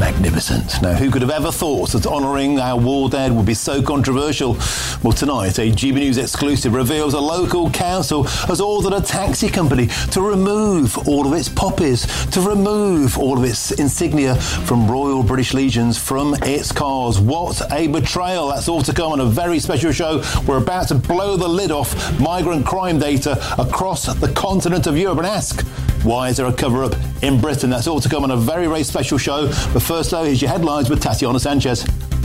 magnificent. Now, who could have ever thought that honouring our war dead would be so controversial? Well, tonight, a GB News exclusive reveals a local council has ordered a taxi company to remove all of its poppies, to remove all of its insignia from Royal British Legions from its cars. What a betrayal. That's all to come on a very special show. We're about to blow the lid off migrant crime data across the continent of Europe and ask, why is there a cover-up in Britain? That's all to come on a very, very special show. But first, though, here's your headlines with Tatiana Sanchez.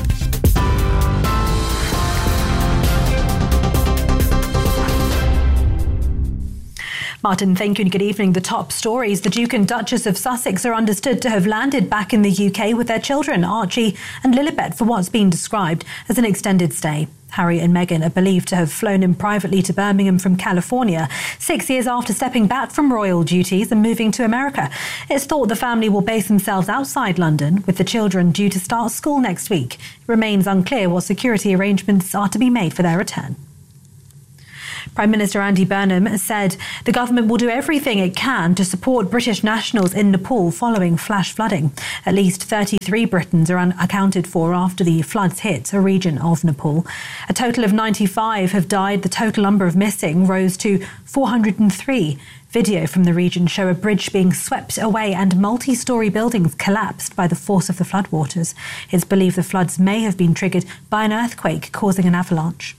Martin, thank you and good evening. The top stories. The Duke and Duchess of Sussex are understood to have landed back in the UK with their children, Archie and Lilibet, for what's been described as an extended stay. Harry and Meghan are believed to have flown in privately to Birmingham from California 6 years after stepping back from royal duties and moving to America. It's thought the family will base themselves outside London, with the children due to start school next week. It remains unclear what security arrangements are to be made for their return. Prime Minister Andy Burnham said the government will do everything it can to support British nationals in Nepal following flash flooding. At least 33 Britons are unaccounted for after the floods hit a region of Nepal. A total of 95 have died. The total number of missing rose to 403. Video from the region show a bridge being swept away and multi-storey buildings collapsed by the force of the floodwaters. It's believed the floods may have been triggered by an earthquake causing an avalanche.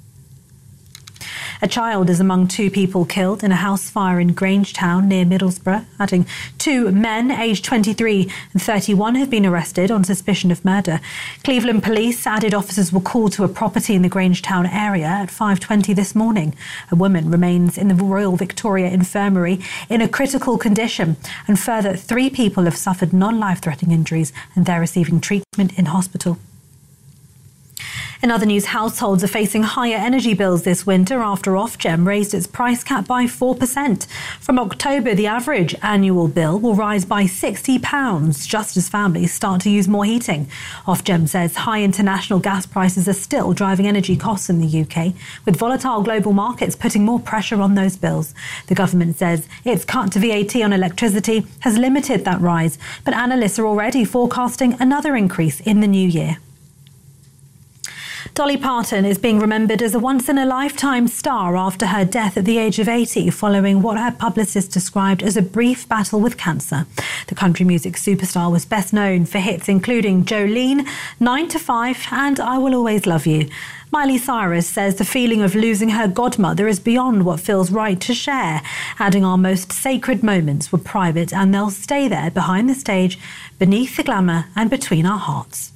A child is among two people killed in a house fire in Grangetown near Middlesbrough, adding 2 men aged 23 and 31 have been arrested on suspicion of murder. Cleveland police added officers were called to a property in the Grangetown area at 5:20 this morning. A woman remains in the Royal Victoria Infirmary in a critical condition, and further 3 people have suffered non-life-threatening injuries and they're receiving treatment in hospital. In other news, households are facing higher energy bills this winter after Ofgem raised its price cap by 4%. From October, the average annual bill will rise by £60 just as families start to use more heating. Ofgem says high international gas prices are still driving energy costs in the UK, with volatile global markets putting more pressure on those bills. The government says its cut to VAT on electricity has limited that rise, but analysts are already forecasting another increase in the new year. Dolly Parton is being remembered as a once-in-a-lifetime star after her death at the age of 80, following what her publicist described as a brief battle with cancer. The country music superstar was best known for hits including Jolene, 9 to 5 and I Will Always Love You. Miley Cyrus says the feeling of losing her godmother is beyond what feels right to share, adding our most sacred moments were private and they'll stay there behind the stage, beneath the glamour and between our hearts.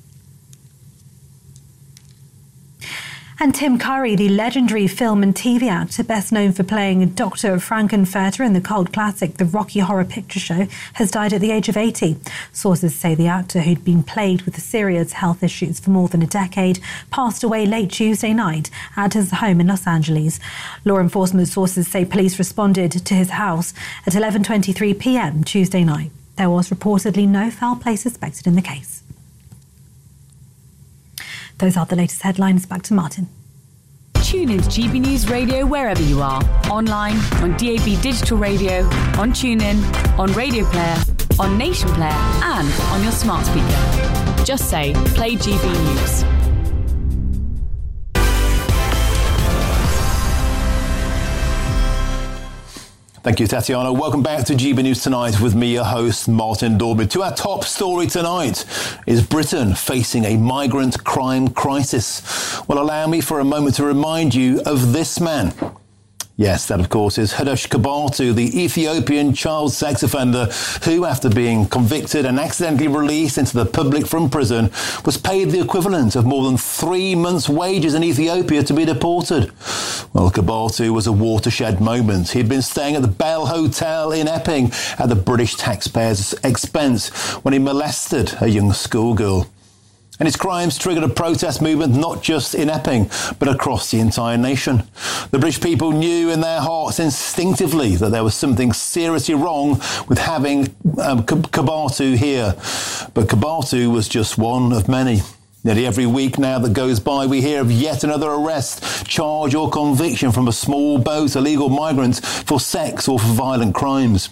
And Tim Curry, the legendary film and TV actor best known for playing Dr. Frankenfurter in the cult classic The Rocky Horror Picture Show, has died at the age of 80. Sources say the actor, who'd been plagued with serious health issues for more than a decade, passed away late Tuesday night at his home in Los Angeles. Law enforcement sources say police responded to his house at 11:23 p.m. Tuesday night. There was reportedly no foul play suspected in the case. Those are the latest headlines. Back to Martin. Tune into GB News Radio wherever you are. Online, on DAB Digital Radio, on TuneIn, on Radio Player, on Nation Player and on your smart speaker. Just say, play GB News. Thank you, Tatiana. Welcome back to GB News Tonight with me, your host, Martin Daubry. To our top story tonight, is Britain facing a migrant crime crisis? Well, allow me for a moment to remind you of this man. Yes, that, of course, is Hadush Kabatu, the Ethiopian child sex offender who, after being convicted and accidentally released into the public from prison, was paid the equivalent of more than 3 months' wages in Ethiopia to be deported. Well, Kabatu was a watershed moment. He'd been staying at the Bell Hotel in Epping at the British taxpayers' expense when he molested a young schoolgirl. And his crimes triggered a protest movement not just in Epping, but across the entire nation. The British people knew in their hearts instinctively that there was something seriously wrong with having Kabatu here. But Kabatu was just one of many. Nearly every week now that goes by, we hear of yet another arrest, charge or conviction from a small boat illegal migrants for sex or for violent crimes.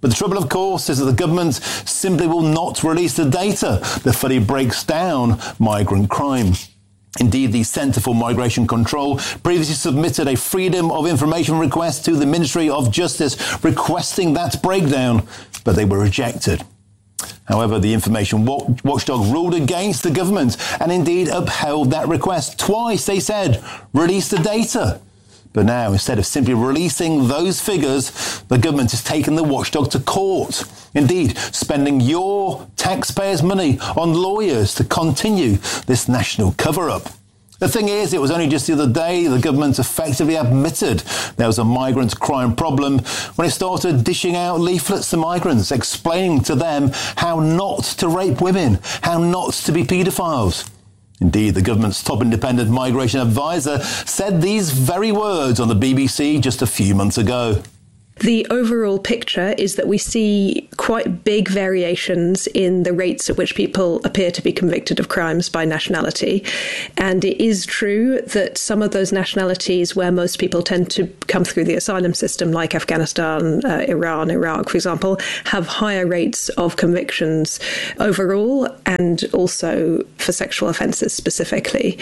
But the trouble, of course, is that the government simply will not release the data that fully breaks down migrant crime. Indeed, the Centre for Migration Control previously submitted a Freedom of Information request to the Ministry of Justice requesting that breakdown, but they were rejected. However, the Information Watchdog ruled against the government and indeed upheld that request. Twice they said, release the data. But now, instead of simply releasing those figures, the government has taken the watchdog to court. Indeed, spending your taxpayers' money on lawyers to continue this national cover-up. The thing is, it was only just the other day the government effectively admitted there was a migrant crime problem when it started dishing out leaflets to migrants, explaining to them how not to rape women, how not to be paedophiles. Indeed, the government's top independent migration advisor said these very words on the BBC just a few months ago. The overall picture is that we see quite big variations in the rates at which people appear to be convicted of crimes by nationality. And it is true that some of those nationalities where most people tend to come through the asylum system, like Afghanistan, Iran, Iraq, for example, have higher rates of convictions overall and also for sexual offences specifically.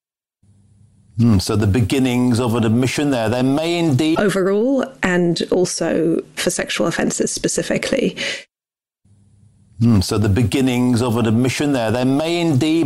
So the beginnings of an admission there. There may indeed... Overall, and also for sexual offences specifically. So the beginnings of an admission there. There may indeed...